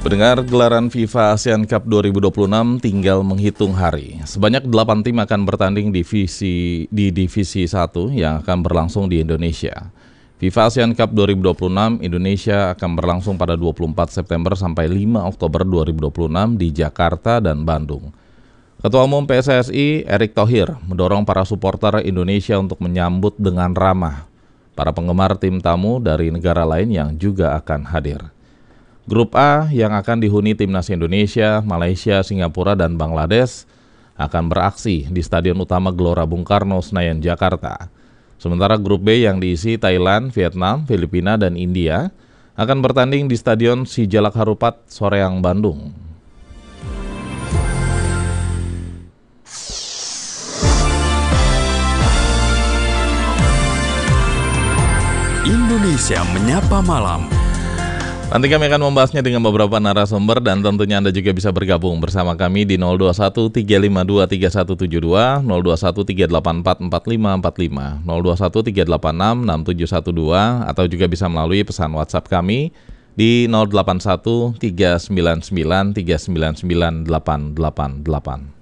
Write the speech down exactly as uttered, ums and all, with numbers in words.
Pendengar, gelaran FIFA ASEAN Cup dua ribu dua puluh enam tinggal menghitung hari. Sebanyak delapan tim akan bertanding divisi, di Divisi satu yang akan berlangsung di Indonesia. FIFA ASEAN Cup dua ribu dua puluh enam Indonesia akan berlangsung pada dua puluh empat September sampai lima Oktober dua ribu dua puluh enam di Jakarta dan Bandung. Ketua Umum P S S I, Erick Thohir, mendorong para supporter Indonesia untuk menyambut dengan ramah para penggemar tim tamu dari negara lain yang juga akan hadir. Grup A yang akan dihuni Timnas Indonesia, Malaysia, Singapura, dan Bangladesh akan beraksi di Stadion Utama Gelora Bung Karno, Senayan, Jakarta. Sementara grup B yang diisi Thailand, Vietnam, Filipina, dan India akan bertanding di Stadion Sijalak Harupat, Soreang, Bandung. Indonesia Menyapa Malam. Nanti kami akan membahasnya dengan beberapa narasumber dan tentunya Anda juga bisa bergabung bersama kami di nol dua satu tiga lima dua tiga satu tujuh dua, nol dua satu tiga delapan empat empat lima empat lima, nol dua satu tiga delapan enam enam tujuh satu dua, atau juga bisa melalui pesan WhatsApp kami di nol delapan satu tiga sembilan sembilan tiga sembilan sembilan delapan delapan delapan.